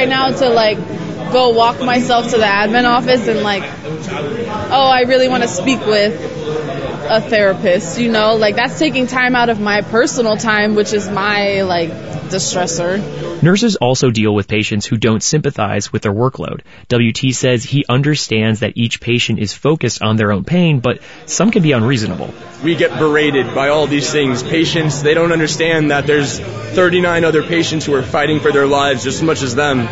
Right now to like go walk myself to the admin office and like, oh, I really want to speak with a therapist, you know, like that's taking time out of my personal time, which is my like distressor. Nurses also deal with patients who don't sympathize with their workload. WT says he understands that each patient is focused on their own pain, but some can be unreasonable. We get berated by all these things. Patients, they don't understand that there's 39 other patients who are fighting for their lives just as much as them.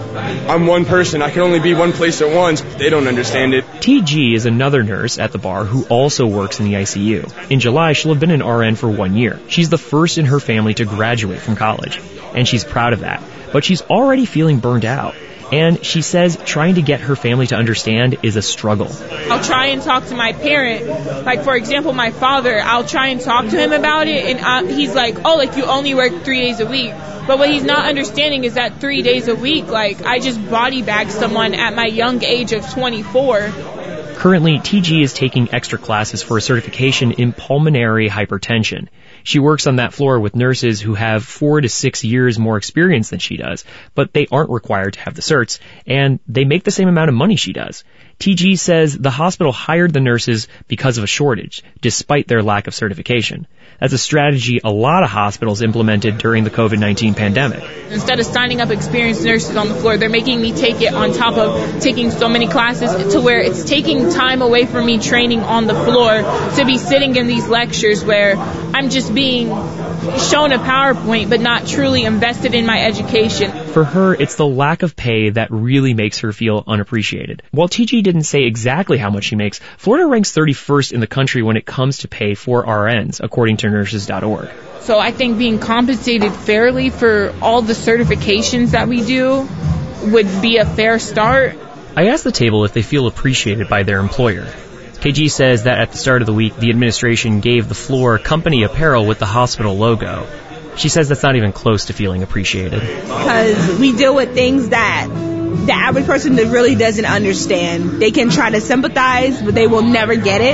I'm one person. I can only be one place at once. They don't understand it. TG is another nurse at the bar who also works in the ICU. In July, she'll have been an RN for 1 year. She's the first in her family to graduate from college, and she's proud of that. But she's already feeling burned out. And she says trying to get her family to understand is a struggle. I'll try and talk to my parent. Like, for example, my father, I'll try and talk to him about it, and he's like, oh, like, you only work 3 days a week. But what he's not understanding is that 3 days a week, like, I just body bagged someone at my young age of 24. Currently, TG is taking extra classes for a certification in pulmonary hypertension. She works on that floor with nurses who have 4 to 6 years more experience than she does, but they aren't required to have the certs, and they make the same amount of money she does. TG says the hospital hired the nurses because of a shortage, despite their lack of certification. That's a strategy a lot of hospitals implemented during the COVID-19 pandemic. Instead of signing up experienced nurses on the floor, they're making me take it on top of taking so many classes to where it's taking time away from me training on the floor to be sitting in these lectures where I'm just being shown a PowerPoint but not truly invested in my education. For her, it's the lack of pay that really makes her feel unappreciated. While TG didn't say exactly how much she makes, Florida ranks 31st in the country when it comes to pay for RNs, according to nurses.org. So I think being compensated fairly for all the certifications that we do would be a fair start. I asked the table if they feel appreciated by their employer. KG says that at the start of the week, the administration gave the floor company apparel with the hospital logo. She says that's not even close to feeling appreciated. Because we deal with things that the average person that really doesn't understand. They can try to sympathize, but they will never get it.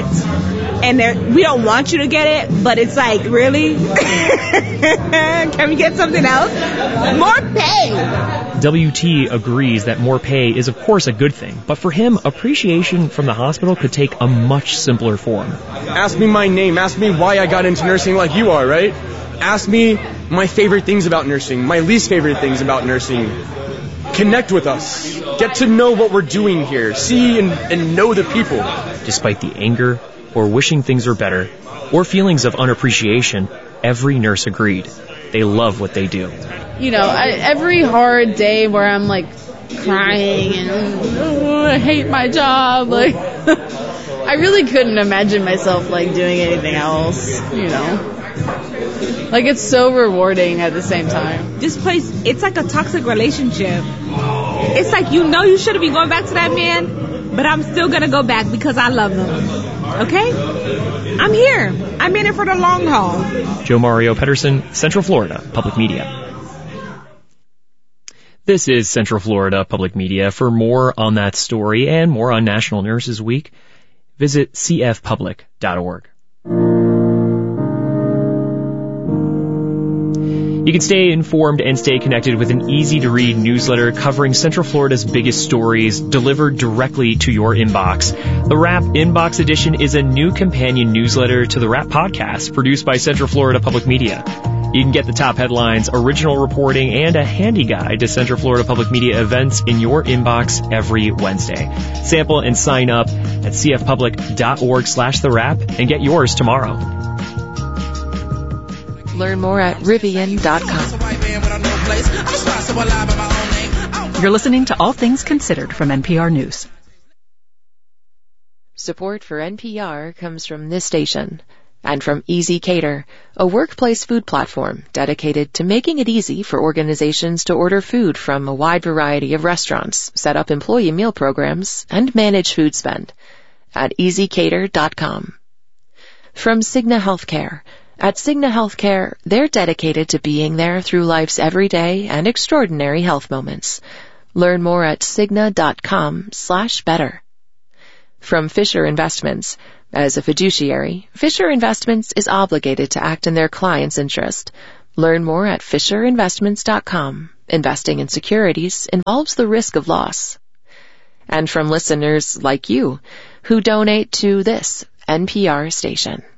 And we don't want you to get it, but it's like, really? Can we get something else? More pay! WT agrees that more pay is, of course, a good thing. But for him, appreciation from the hospital could take a much simpler form. Ask me my name. Ask me why I got into nursing like you are, right? Ask me my favorite things about nursing, my least favorite things about nursing. Connect with us. Get to know what we're doing here. See and know the people. Despite the anger, or wishing things were better, or feelings of unappreciation, every nurse agreed. They love what they do. You know, every hard day where I'm like crying and I hate my job, like I really couldn't imagine myself like doing anything else, you know. Like it's so rewarding at the same time. This place, it's like a toxic relationship. It's like, you know, you shouldn't be going back to that man, but I'm still going to go back because I love him. Okay? I'm here. I'm in it for the long haul. Joe Mario Pedersen, Central Florida Public Media. This is Central Florida Public Media. For more on that story and more on National Nurses Week, visit cfpublic.org. You can stay informed and stay connected with an easy-to-read newsletter covering Central Florida's biggest stories delivered directly to your inbox. The Wrap Inbox Edition is a new companion newsletter to the Wrap podcast produced by Central Florida Public Media. You can get the top headlines, original reporting, and a handy guide to Central Florida Public Media events in your inbox every Wednesday. Sample and sign up at cfpublic.org/The Wrap and get yours tomorrow. Learn more at Rivian.com. You're listening to All Things Considered from NPR News. Support for NPR comes from this station and from Easy Cater, a workplace food platform dedicated to making it easy for organizations to order food from a wide variety of restaurants, set up employee meal programs, and manage food spend at EasyCater.com. From Cigna Healthcare. At Cigna Healthcare, they're dedicated to being there through life's everyday and extraordinary health moments. Learn more at Cigna.com/better. From Fisher Investments. As a fiduciary, Fisher Investments is obligated to act in their client's interest. Learn more at FisherInvestments.com. Investing in securities involves the risk of loss. And from listeners like you who donate to this NPR station.